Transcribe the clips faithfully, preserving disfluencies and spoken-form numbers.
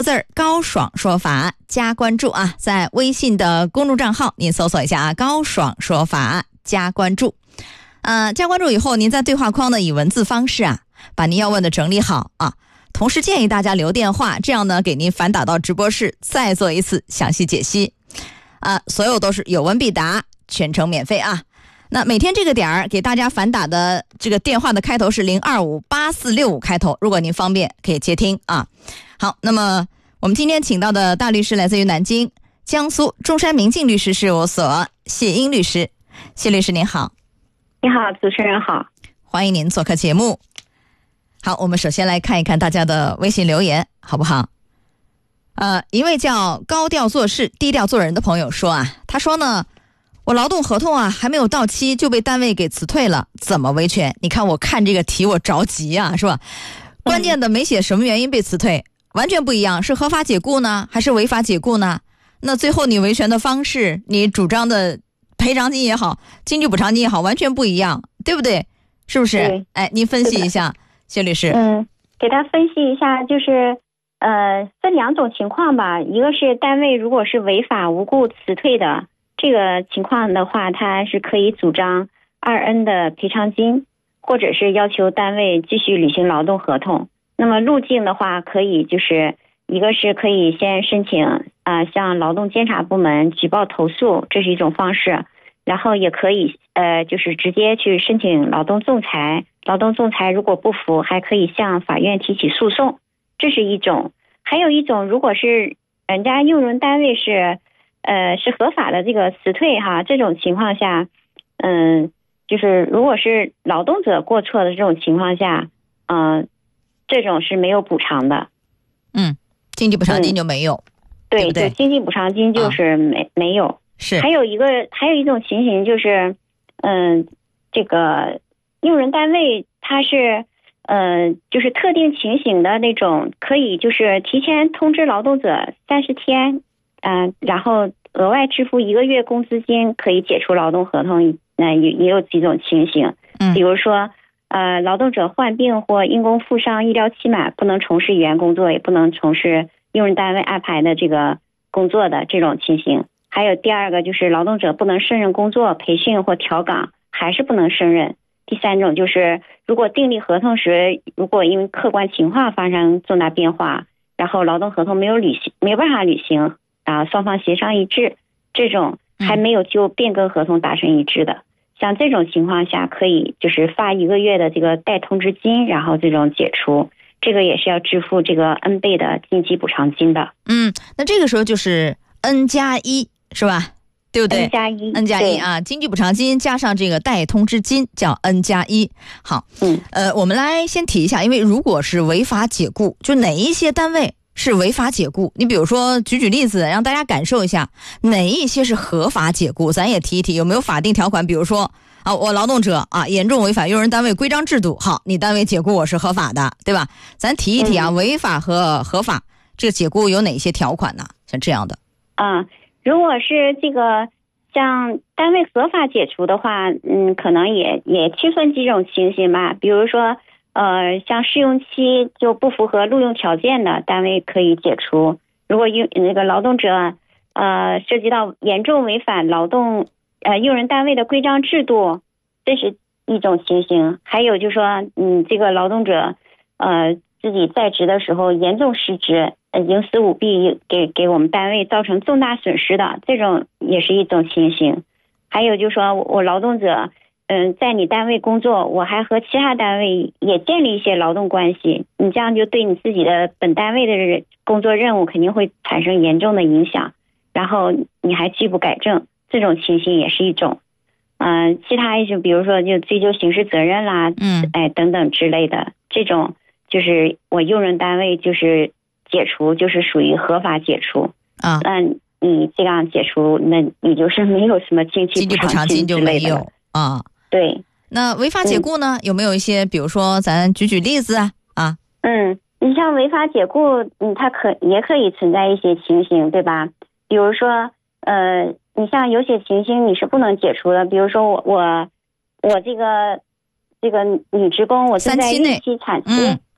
字儿高爽说法加关注啊，在微信的公众账号您搜索一下啊，高爽说法加关注。呃，加关注以后，您在对话框呢以文字方式啊，把您要问的整理好啊。同时建议大家留电话，这样呢给您反打到直播室，再做一次详细解析。啊，所有都是有问必答，全程免费啊。那每天这个点儿给大家反打的这个电话的开头是零二五八四六五开头，如果您方便可以接听啊。好，那么我们今天请到的大律师来自于南京江苏中山明镜律师事务所谢英律师。谢律师您好。 你好，主持人好， 欢迎您做客节目。好，我们首先来看一看大家的微信留言好不好？呃，一位叫高调做事低调做人的朋友说啊，他说呢，我劳动合同啊还没有到期就被单位给辞退了，怎么维权？你看我看这个题我着急啊，是吧？关键的没写什么原因被辞退，完全不一样，是合法解雇呢还是违法解雇呢？那最后你维权的方式，你主张的赔偿金也好，经济补偿金也好，完全不一样，对不对？是不是？哎，您分析一下，谢律师。 嗯，给他分析一下，就是呃，分两种情况吧。一个是单位如果是违法无故辞退的这个情况的话，他是可以主张二 N 的赔偿金，或者是要求单位继续履行劳动合同。那么路径的话，可以就是一个是可以先申请啊、呃，向劳动监察部门举报投诉，这是一种方式。然后也可以呃，就是直接去申请劳动仲裁，劳动仲裁如果不服，还可以向法院提起诉讼，这是一种。还有一种，如果是人家用人单位是呃是合法的这个辞退哈，这种情况下，嗯，就是如果是劳动者过错的这种情况下，嗯、呃，这种是没有补偿的。 嗯，经济补偿金就没有。嗯、 对， 对不对？ 就经济补偿金就是没、啊、没有。 是。 还有一个还有一种情形就是，嗯，这个用人单位它是。呃，就是特定情形的那种，可以就是提前通知劳动者三十天，嗯、呃，然后额外支付一个月工资金，可以解除劳动合同。那、呃、也也有几种情形，嗯，比如说，呃，劳动者患病或因公负伤、医疗期满，不能从事语言工作，也不能从事用人单位安排的这个工作的这种情形。还有第二个就是劳动者不能胜任工作、培训或调岗，还是不能胜任。第三种就是，如果订立合同时，如果因为客观情况发生重大变化，然后劳动合同没有履行，没有办法履行啊，双方协商一致，这种还没有就变更合同达成一致的，嗯、像这种情况下，可以就是发一个月的这个代通知金，然后这种解除，这个也是要支付这个 N 倍的经济补偿金的。 嗯，那这个时候就是 N 加一是吧？对不对 ？N 加一 ，N 加一啊，经济补偿金加上这个代通知金叫 N 加一。好， 嗯， 呃，我们来先提一下，因为如果是违法解雇，就哪一些单位是违法解雇？你比如说举举例子，让大家感受一下哪一些是合法解雇，咱也提一提有没有法定条款，比如说啊，我劳动者啊严重违反用人单位规章制度，好，你单位解雇我是合法的，对吧？咱提一提啊，嗯、违法和合法这个解雇有哪些条款呢？像这样的， 啊。如果是这个像单位合法解除的话，嗯，可能也也区分几种情形吧。比如说，呃，像试用期就不符合录用条件的，单位可以解除。如果用那个劳动者，呃，涉及到严重违反劳动呃用人单位的规章制度，这是一种情形。还有就是说，嗯，这个劳动者，呃，自己在职的时候严重失职。呃，营私舞弊给给我们单位造成重大损失的，这种也是一种情形。还有就是说我劳动者，嗯，在你单位工作，我还和其他单位也建立一些劳动关系，你这样就对你自己的本单位的工作任务肯定会产生严重的影响。然后你还拒不改正，这种情形也是一种。嗯、呃，其他一种比如说就追究刑事责任啦， 嗯， 哎等等之类的，这种就是我用人单位就是。解除就是属于合法解除啊， 那你这样解除，那你就是没有什么经济补偿金就没有啊。 对， 那违法解雇呢、嗯？有没有一些，比如说咱举举例子啊？啊， 嗯，你像违法解雇，嗯，它可也可以存在一些情形，对吧？比如说，呃，你像有些情形你是不能解除的，比如说我我我这个这个女职工，我正在孕期产期。 嗯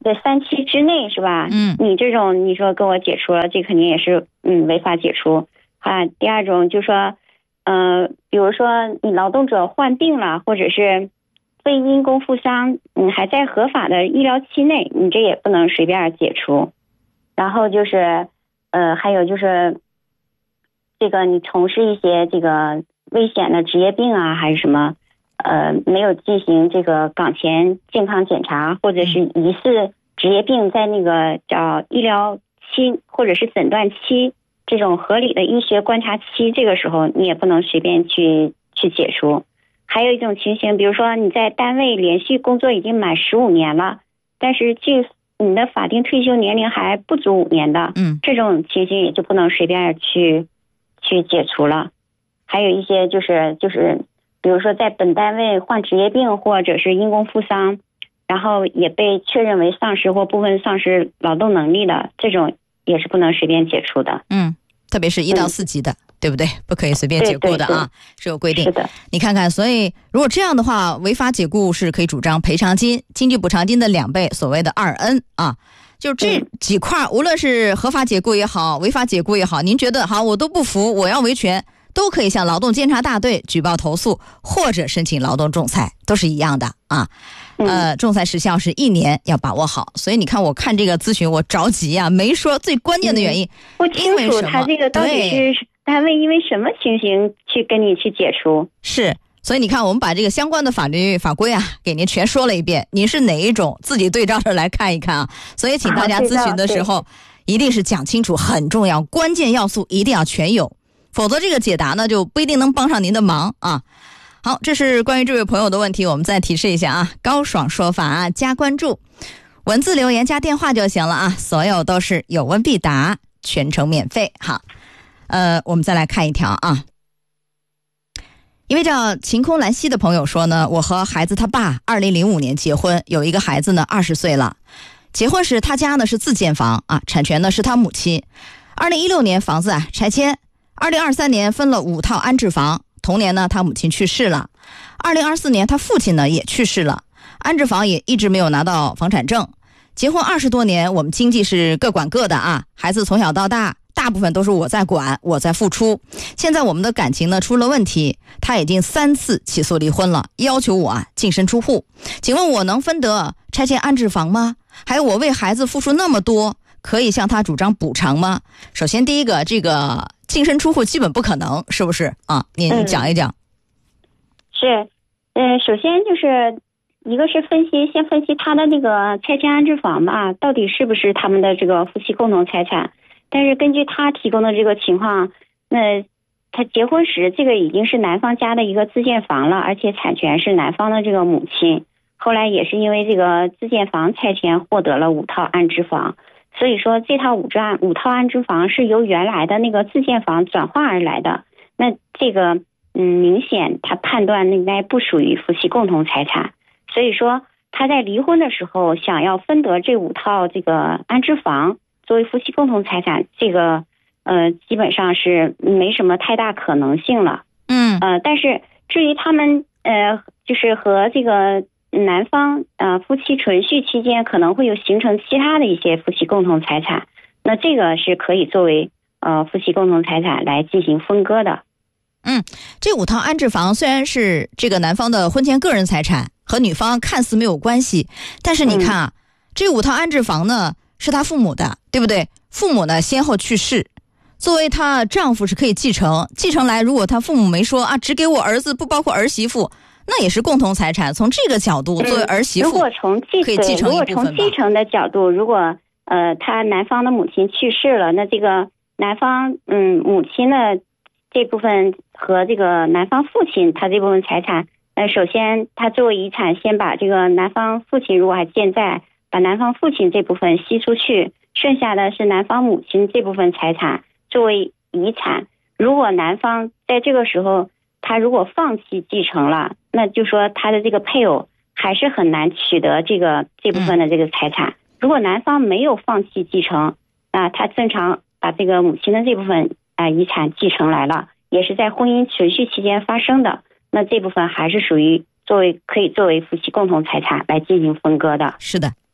对三期之内是吧？ 嗯， 你这种你说跟我解除了，这肯定也是嗯违法解除啊。第二种就说，呃，比如说你劳动者患病了，或者是非因公负伤，你还在合法的医疗期内，你这也不能随便解除。然后就是，呃，还有就是，这个你从事一些这个危险的职业病啊，还是什么，呃，没有进行这个岗前健康检查，或者是疑似职业病在那个叫医疗期或者是诊断期这种合理的医学观察期，这个时候你也不能随便去去解除。还有一种情形，比如说你在单位连续工作已经满十五年了，但是距你的法定退休年龄还不足五年的， 嗯， 这种情形也就不能随便去去解除了。还有一些就是就是，比如说在本单位患职业病或者是因公负伤，然后也被确认为丧失或部分丧失劳动能力的，这种也是不能随便解除的。 嗯，特别是一到四级的。嗯，对不对？不可以随便解雇的啊，对对对，是有规定。 是的， 你看看，所以如果这样的话，违法解雇是可以主张赔偿金、经济补偿金的两倍，所谓的二 N 啊。就这几块，无论是合法解雇也好，违法解雇也好，您觉得好，我都不服，我要维权，都可以向劳动监察大队举报投诉，或者申请劳动仲裁，都是一样的啊。呃，仲裁时效是一年，要把握好。所以你看，我看这个咨询我着急啊，没说最关键的原因。 不清楚他这个到底是单位因为什么情形去跟你去解除。 是，所以你看，我们把这个相关的法律法规啊，给您全说了一遍。您是哪一种，自己对照着来看一看啊。所以请大家咨询的时候，一定是讲清楚，很重要，关键要素一定要全有，否则这个解答呢就不一定能帮上您的忙啊。好，这是关于这位朋友的问题，我们再提示一下啊，高爽说法啊，加关注，文字留言加电话就行了啊，所有都是有问必答，全程免费。好，呃，我们再来看一条啊，一位叫晴空兰溪的朋友说呢，我和孩子他爸二零零五年结婚，有一个孩子呢二十岁了，结婚时他家呢是自建房啊，产权呢是他母亲，二零一六年房子啊拆迁，二零二三年分了五套安置房。同年呢，他母亲去世了。二零二四年，他父亲呢也去世了，安置房也一直没有拿到房产证。结婚二十多年，我们经济是各管各的啊，孩子从小到大，大部分都是我在管，我在付出。现在我们的感情呢出了问题，他已经三次起诉离婚了，要求我啊净身出户。请问我能分得拆迁安置房吗？还有我为孩子付出那么多，可以向他主张补偿吗？首先第一个，这个净身出户基本不可能，是不是啊？您讲一讲。 嗯、是，嗯、呃，首先就是一个是分析，先分析他的那个拆迁安置房吧，到底是不是他们的这个夫妻共同财产。但是根据他提供的这个情况，那他结婚时这个已经是男方家的一个自建房了，而且产权是男方的这个母亲。后来也是因为这个自建房拆迁获得了五套安置房。所以说这套五套五套安置房是由原来的那个自建房转化而来的，那这个嗯明显他判断应该不属于夫妻共同财产，所以说他在离婚的时候想要分得这五套这个安置房作为夫妻共同财产，这个呃基本上是没什么太大可能性了。 嗯呃，但是至于他们呃就是和这个男方呃夫妻存续期间可能会有形成其他的一些夫妻共同财产，那这个是可以作为呃夫妻共同财产来进行分割的。 嗯，这五套安置房虽然是这个男方的婚前个人财产，和女方看似没有关系，但是你看啊，嗯、这五套安置房呢是他父母的，对不对？父母呢先后去世，作为她丈夫是可以继承，继承来如果他父母没说啊，只给我儿子，不包括儿媳妇。那也是共同财产，从这个角度，作为儿媳妇、嗯、 如果从继可以继承一部分吧。 如果从继承的角度，如果呃他男方的母亲去世了，那这个男方嗯母亲的这部分和这个男方父亲他这部分财产，呃首先他作为遗产，先把这个男方父亲如果还健在，把男方父亲这部分吸出去，剩下的是男方母亲这部分财产作为遗产。如果男方在这个时候他如果放弃继承了，那就说他的这个配偶还是很难取得这个这部分的这个财产。如果男方没有放弃继承，那他正常把这个母亲的这部分啊、呃、遗产继承来了，也是在婚姻存续期间发生的，那这部分还是属于作为可以作为夫妻共同财产来进行分割的。 是的。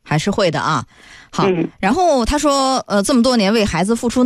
还是会的啊。好， 嗯然后他说，呃，这么多年为孩子付出